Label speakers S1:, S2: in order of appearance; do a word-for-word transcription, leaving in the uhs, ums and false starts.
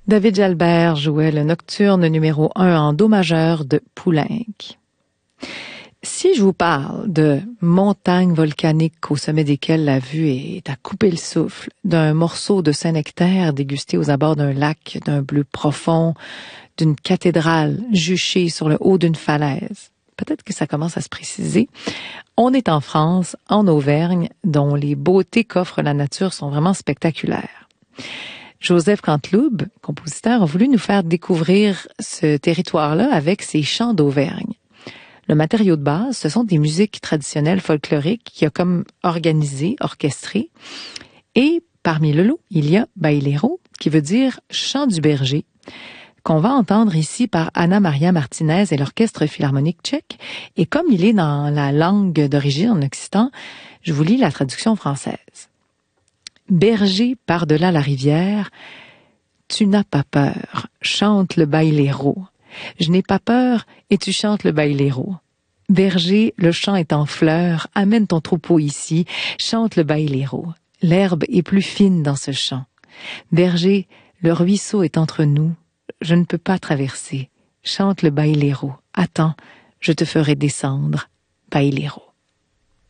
S1: David Jalbert jouait le nocturne numéro un en do majeur de Poulenc. Si je vous parle de montagnes volcaniques au sommet desquelles la vue est à couper le souffle, d'un morceau de Saint-Nectaire dégusté aux abords d'un lac, d'un bleu profond, d'une cathédrale juchée sur le haut d'une falaise, peut-être que ça commence à se préciser. On est en France, en Auvergne, dont les beautés qu'offre la nature sont vraiment spectaculaires. Joseph Canteloube, compositeur, a voulu nous faire découvrir ce territoire-là avec ses chants d'Auvergne. Le matériau de base, ce sont des musiques traditionnelles folkloriques qu'il a comme organisées, orchestrées. Et parmi le lot, il y a Bailero, qui veut dire chant du berger, qu'on va entendre ici par Anna Maria Martinez et l'Orchestre Philharmonique tchèque. Et comme il est dans la langue d'origine en occitan, je vous lis la traduction française. Berger par-delà la rivière, tu n'as pas peur, chante le bailero. Je n'ai pas peur et tu chantes le bailero. Berger, le champ est en fleurs, amène ton troupeau ici, chante le bailero. L'herbe est plus fine dans ce champ. Berger, le ruisseau est entre nous, je ne peux pas traverser, chante le bailero. Attends, je te ferai descendre, bailero.